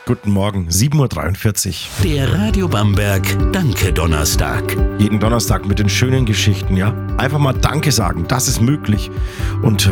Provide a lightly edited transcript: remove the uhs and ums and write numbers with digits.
Guten Morgen, 7.43 Uhr. Der Radio Bamberg Danke Donnerstag. Jeden Donnerstag mit den schönen Geschichten, ja. Einfach mal Danke sagen, das ist möglich. Und